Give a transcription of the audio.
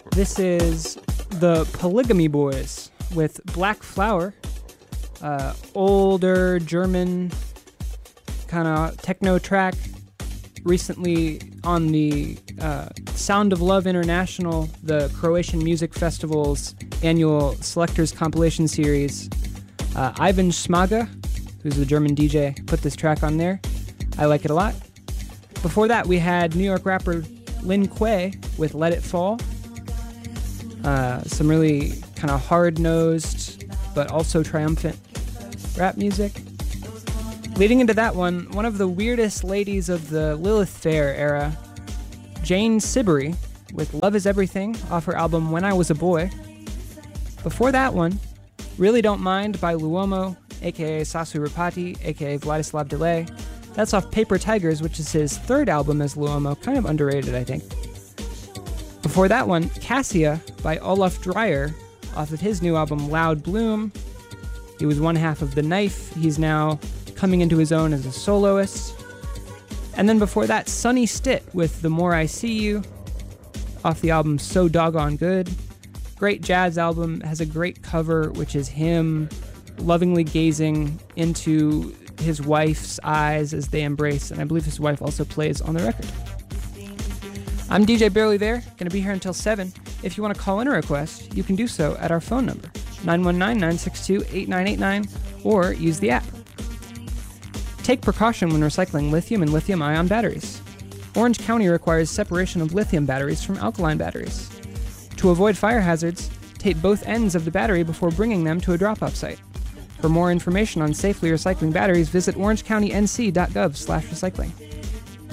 This is the Polygamy Boys with Black Flower, older German kind of techno track, recently on the Sound of Love International, the Croatian Music Festival's annual Selectors compilation series. Ivan Smaga, who's the German DJ, put this track on there. I like it a lot. Before that, we had New York rapper Lin Kuei with Let It Fall. Some really kind of hard-nosed, but also triumphant rap music. Leading into that one of the weirdest ladies of the Lilith Fair era, Jane Siberry, with Love Is Everything off her album When I Was a Boy. Before that one, Really Don't Mind by Luomo, aka Sasu Rapati, aka Vladislav Delay. That's off Paper Tigers, which is his third album as Luomo, kind of underrated, I think. Before that one, Cassia by Olaf Dreyer, off of his new album Loud Bloom. He was one half of The Knife. He's now coming into his own as a soloist. And then before that, Sonny Stitt with The More I See You, off the album So Doggone Good. Great jazz album, has a great cover, which is him lovingly gazing into his wife's eyes as they embrace, and I believe his wife also plays on the record. I'm DJ Barely There, gonna be here until 7. If you want to call in a request, you can do so at our phone number, 919-962-8989, or use the app. Take precaution when recycling lithium and lithium-ion batteries. Orange County requires separation of lithium batteries from alkaline batteries. To avoid fire hazards, tape both ends of the battery before bringing them to a drop-off site. For more information on safely recycling batteries, visit orangecountync.gov/recycling.